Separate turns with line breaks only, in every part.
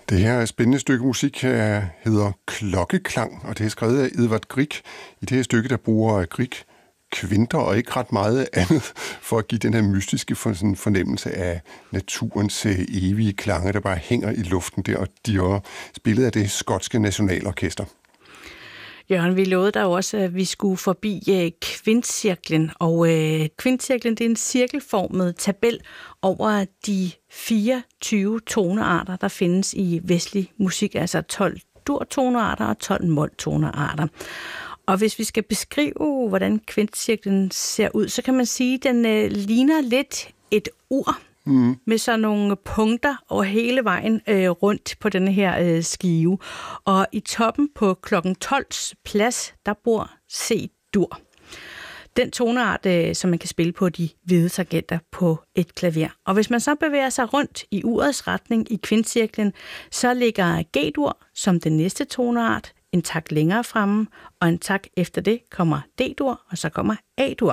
Det her spændende stykke musik hedder Klokkeklang, og det er skrevet af Edvard Grieg. I det her stykke, der bruger Grieg kvinter og ikke ret meget andet for at give den her mystiske fornemmelse af naturens evige klange, der bare hænger i luften der, og de er spillet af det skotske nationalorkester.
Jørgen, vi lovede dig også, at vi skulle forbi kvintcirklen, og kvintcirklen det er en cirkelformet tabel over de 24 tonearter, der findes i vestlig musik, altså 12 dur-tonearter og 12 mol-tonearter. Og hvis vi skal beskrive, hvordan kvintcirklen ser ud, så kan man sige, at den ligner lidt et ur med sådan nogle punkter over hele vejen rundt på denne her skive. Og i toppen på klokken 12's plads, der bor C-dur. Den toneart, som man kan spille på de hvide tangenter på et klaver. Og hvis man så bevæger sig rundt i urets retning i kvintcirklen, så ligger G-dur som den næste toneart en takt længere fremme, og en takt efter det kommer D-dur, og så kommer A-dur.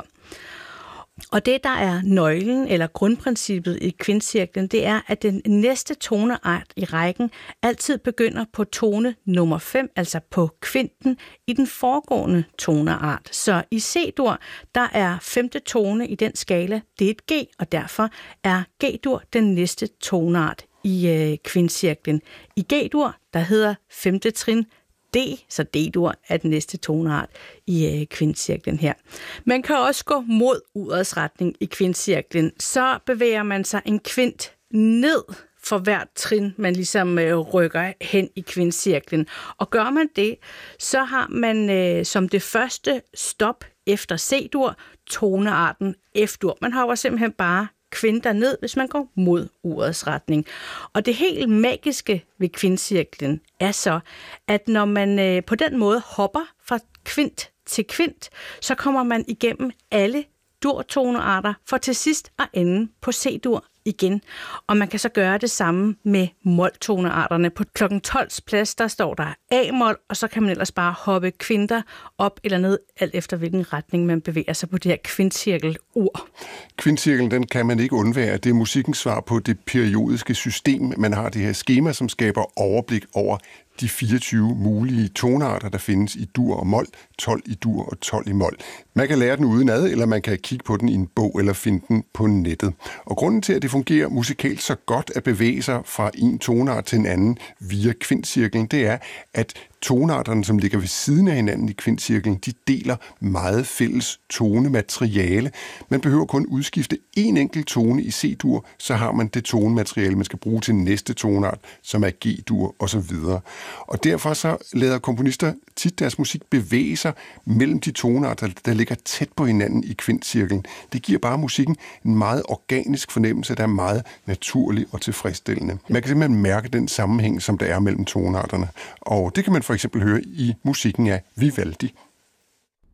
Og det, der er nøglen eller grundprincippet i kvintcirklen, det er, at den næste toneart i rækken altid begynder på tone nummer 5, altså på kvinten i den foregående toneart. Så i C-dur, der er 5. tone i den skala, det er et G, og derfor er G-dur den næste toneart i kvintcirklen. I G-dur, der hedder 5. trin D, så D-dur er den næste toneart i kvintcirklen her. Man kan også gå mod urets retning i kvintcirklen. Så bevæger man sig en kvint ned for hvert trin, man ligesom rykker hen i kvintcirklen. Og gør man det, så har man som det første stop efter C-dur tonearten F-dur. Man hopper simpelthen bare kvinter ned, hvis man går mod urets retning. Og det helt magiske ved kvintcirklen er så, at når man på den måde hopper fra kvint til kvint, så kommer man igennem alle dur-tonearter for til sidst at ende på C-dur igen. Og man kan så gøre det samme med mol-tonearterne. På klokken 12's plads, der står der A-mol, og så kan man ellers bare hoppe kvinter op eller ned, alt efter hvilken retning man bevæger sig på det her kvintcirkel-ur.
Kvintcirklen, den kan man ikke undvære. Det er musikkens svar på det periodiske system. Man har det her skema, som skaber overblik over de 24 mulige tonearter, der findes i dur og mol, 12 i dur og 12 i mol. Man kan lære den udenad, eller man kan kigge på den i en bog eller finde den på nettet. Og grunden til, at det fungerer musikalt så godt at bevæge sig fra en toneart til en anden via kvintcirklen, det er, at tonearterne, som ligger ved siden af hinanden i kvintcirklen, de deler meget fælles tonemateriale. Man behøver kun udskifte en enkelt tone i C-dur, så har man det tonemateriale, man skal bruge til næste toneart, som er G-dur osv. Og derfor så lader komponister tit deres musik bevæge sig mellem de tonearter, der ligger tæt på hinanden i kvintcirklen. Det giver bare musikken en meget organisk fornemmelse, der er meget naturlig og tilfredsstillende. Man kan simpelthen mærke den sammenhæng, som der er mellem tonearterne. Og det kan man for eksempel høre i musikken af Vivaldi.